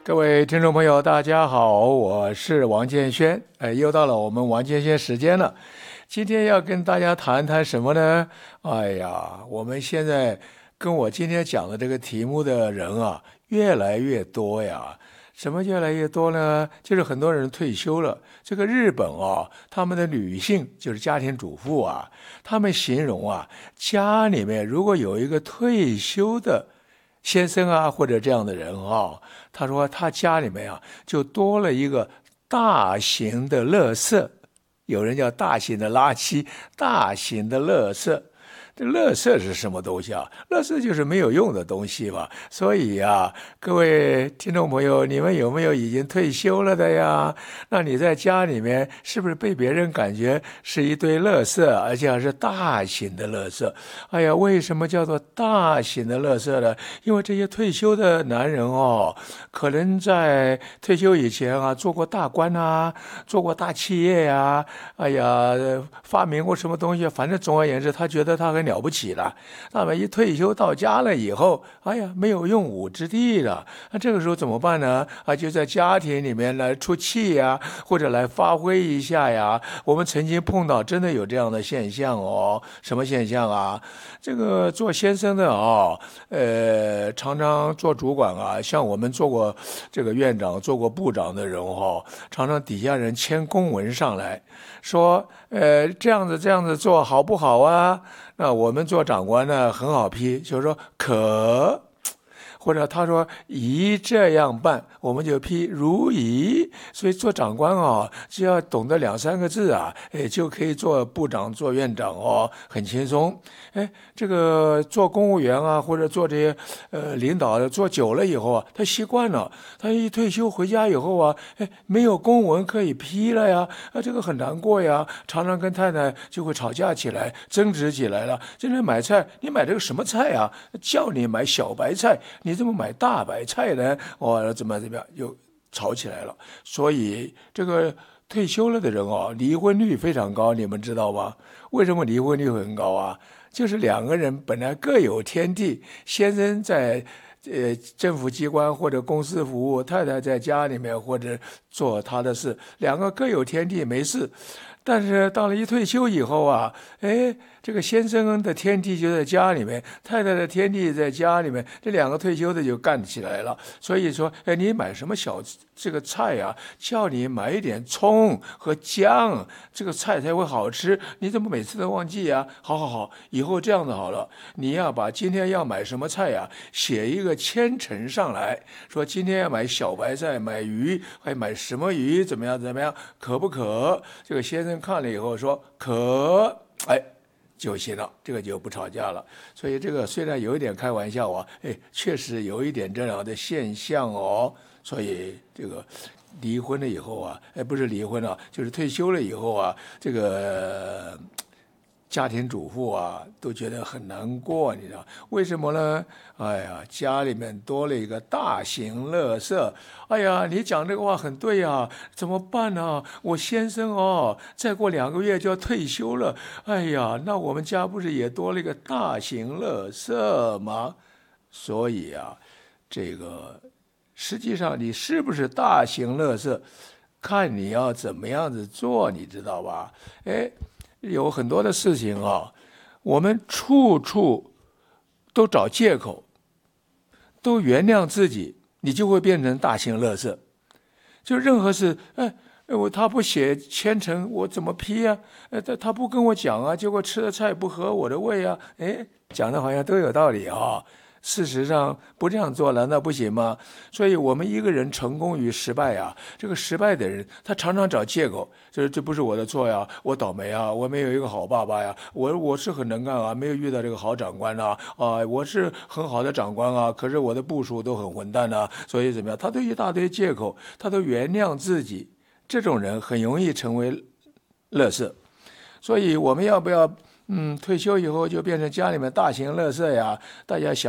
各位听众朋友，大家好，我是王建轩。又到了我们王建轩时间了。今天要跟大家谈谈什么呢？哎呀，我们现在跟我今天讲的这个题目的人啊，越来越多呀。什么越来越多呢？就是很多人退休了。这个日本啊，他们的女性就是家庭主妇啊，他们形容啊，家里面如果有一个退休的先生啊，或者这样的人啊，他说他家里面啊就多了一个大型的垃圾，有人叫大型的垃圾，大型的垃圾。这垃圾是什么东西啊？垃圾就是没有用的东西嘛。所以啊，各位听众朋友，你们有没有已经退休了的呀？那你在家里面是不是被别人感觉是一堆垃圾，而且还是大型的垃圾？哎呀，为什么叫做大型的垃圾呢？因为这些退休的男人哦，可能在退休以前啊，做过大官啊，做过大企业呀，哎呀，发明过什么东西，反正总而言之，他觉得他很了不起了。那么一退休到家了以后，哎呀，没有用武之地了。那这个时候怎么办呢？啊，就在家庭里面来出气呀，或者来发挥一下呀。我们曾经碰到真的有这样的现象哦。什么现象啊？这个做先生的哦，常常做主管啊，像我们做过这个院长、做过部长的人哦，常常底下人签公文上来说，这样子做好不好啊？那我们做长官呢，很好批，就是说可。或者他说宜这样办，我们就批如宜。所以做长官哦，只要懂得两三个字啊，就可以做部长、做院长哦，很轻松。这个做公务员啊，或者做这些领导的，做久了以后啊，他习惯了。他一退休回家以后啊，没有公文可以批了呀，这个很难过呀。常常跟太太就会吵架起来，争执起来了。今天买菜，你买这个什么菜啊？叫你买小白菜，你怎么买大白菜呢？怎么样，又吵起来了。所以这个退休了的人哦，离婚率非常高，你们知道吗？为什么离婚率很高啊？就是两个人本来各有天地，先生在政府机关或者公司服务，太太在家里面或者做他的事，两个各有天地没事。但是到了一退休以后啊，这个先生的天地就在家里面，太太的天地在家里面，这两个退休的就干起来了。所以说，你买什么这个菜啊，叫你买一点葱和姜，这个菜才会好吃。你怎么每次都忘记啊？好，以后这样子好了，你要把今天要买什么菜啊，写一个千层上来，说今天要买小白菜，买鱼，还买什么鱼，怎么样，可不可？这个先生看了以后说可，就行了，这个就不吵架了。所以这个虽然有一点开玩笑啊，确实有一点这样的现象哦。所以这个离婚了以后啊，不是离婚了，就是退休了以后啊，这个家庭主妇啊都觉得很难过，你知道为什么呢？哎呀，家里面多了一个大型垃圾。哎呀，你讲这个话很对啊，怎么办呢？我先生哦，再过2个月就要退休了。哎呀，那我们家不是也多了一个大型垃圾吗？所以啊，这个实际上你是不是大型垃圾，看你要怎么样子做，你知道吧？有很多的事情啊，我们处处都找借口，都原谅自己，你就会变成大型垃圾。就任何事，他不写千层，我怎么批啊？他不跟我讲啊，结果吃的菜不合我的胃啊。讲的好像都有道理啊。事实上不这样做难道不行吗？所以我们一个人成功与失败啊，这个失败的人他常常找借口，就是这不是我的错呀，我倒霉啊，我没有一个好爸爸呀，我是很能干啊，没有遇到这个好长官啊，我是很好的长官啊，可是我的部属都很混蛋啊，所以怎么样，他都一大堆借口，他都原谅自己，这种人很容易成为垃圾。所以我们要不要退休以后就变成家里面大型垃圾呀？大家想。